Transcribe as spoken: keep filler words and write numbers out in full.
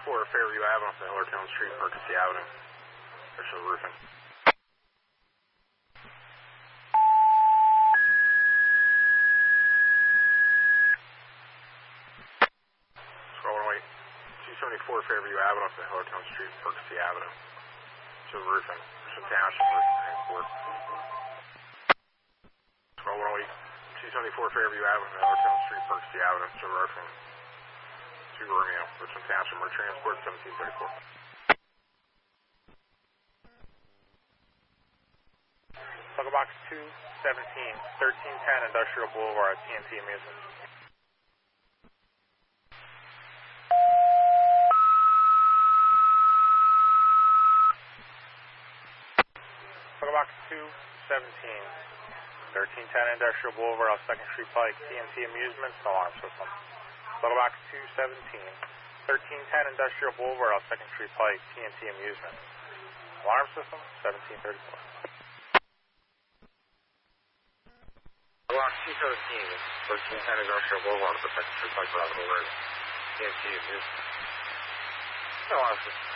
twenty-four Fairview Avenue off the Hillertown Street, Percy Avenue. There's the roofing. Squawk one oh eight, two seventy-four Fairview Avenue off the Hillertown Street, Percy Avenue. There's the roofing. There's some township roof transport. Squawk one oh eight, two seventy-four Fairview Avenue, Hillertown Street, Percy Avenue. There's the roofing. Two Romeo, Richmond Township, Mer Transport, seventeen thirty-four. Buckle Box two seventeen, thirteen ten Industrial Boulevard, T N T Amusements. Buckle Box two seventeen, thirteen ten Industrial Boulevard, off second Street Pike, T N T Amusements, alarm system. Buckle Box two seventeen, thirteen ten Industrial Boulevard, off second Street Pike, T N T Amusements. Alarm system, seventeen thirty-four. Block two seventeen, thirteen ten Industrial Boulevard, off second Street Pike, Bravo Road, T N T Amusements. Alarm system.